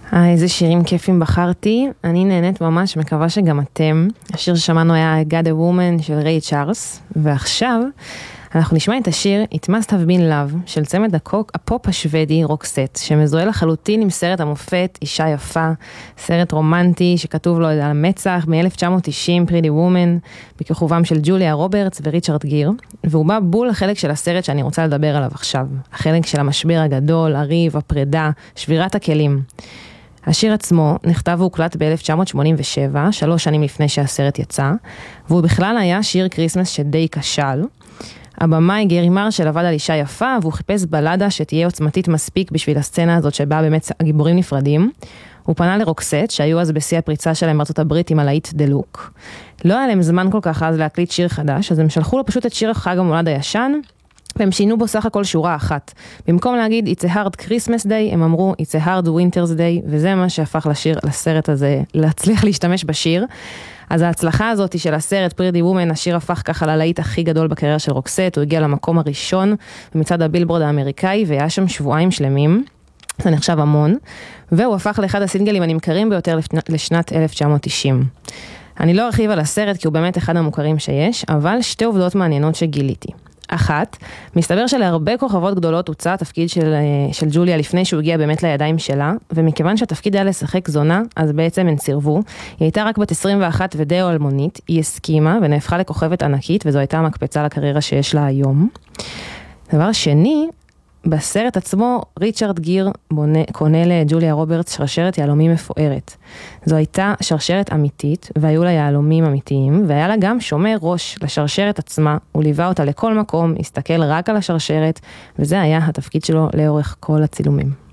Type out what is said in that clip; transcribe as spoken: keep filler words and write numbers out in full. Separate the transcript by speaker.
Speaker 1: אה, איזה שירים כיפים בחרתי, אני נהנית ממש, מקווה שגם אתם. השיר ששמענו היה God a Woman של ריי צ'ארלס, ועכשיו אנחנו נשמע את השיר It Must Have Been Love של צמד הקוק, הפופ השוודי רוקסט, שמזוהה לחלוטין עם סרט המופת אישה יפה, סרט רומנטי שכתוב לו על המצח מ-אלף תשע מאות תשעים, Pretty Woman, בכיכובם של ג'וליה רוברטס וריצ'רד גיר, והוא בא בול החלק של הסרט שאני רוצה לדבר עליו עכשיו, החלק של המשבר הגדול, הריב, הפרידה, שבירת הכלים. השיר עצמו נכתב והוקלט ב-אלף תשע מאות שמונים ושבע, שלוש שנים לפני שהסרט יצא, והוא בכלל היה שיר קריסמס שדי כשל. הבמאי גרי מרשל עבד על אישה יפה, והוא חיפש בלדה שתהיה עוצמתית מספיק בשביל הסצנה הזאת שבה באמת הגיבורים נפרדים. הוא פנה לרוקסט, שהיו אז בשיא הפריצה שלהם בארצות הברית עם הלהיט The Look. לא היה להם זמן כל כך אז להקליט שיר חדש, אז הם שלחו לו פשוט את שיר חג המולד הישן, והם שינו בו סך הכל שורה אחת. במקום להגיד It's a hard Christmas day, הם אמרו It's a hard Winter's day, וזה מה שהפך לשיר, לסרט הזה, להצליח להשתמש בשיר. אז ההצלחה הזאת של הסרט Pretty Woman, השיר הפך ככה ללהיט הכי גדול בקריירה של רוקסט, הוא הגיע למקום הראשון במצעד הבילבורד האמריקאי, והיה שם שבועיים שלמים, זה נחשב המון, והוא הפך לאחד הסינגלים הנמכרים ביותר לשנת אלף תשע מאות תשעים. אני לא ארחיב על הסרט כי הוא באמת אחד המוכרים שיש, אבל שתי עובדות מעניינות שגיליתי. אחת, מסתבר שלהרבה כוכבות גדולות הוצא התפקיד של, של ג'וליה לפני שהוא הגיע באמת לידיים שלה, ומכיוון שהתפקיד היה לשחק זונה, אז בעצם הן סירבו. היא הייתה רק בת עשרים ואחת ודאו אלמונית, היא הסכימה ונהפכה לכוכבת ענקית, וזו הייתה המקפצה לקריירה שיש לה היום. דבר שני, בסרט עצמו, ריצ'רד גיר בונה, קונה לג'וליה רוברטס שרשרת יהלומים מפוארת. זו הייתה שרשרת אמיתית, והיו לה יהלומים אמיתיים, והיה לה גם שומר ראש לשרשרת עצמה, הוא ליווה אותה לכל מקום, הסתכל רק על השרשרת, וזה היה התפקיד שלו לאורך כל הצילומים.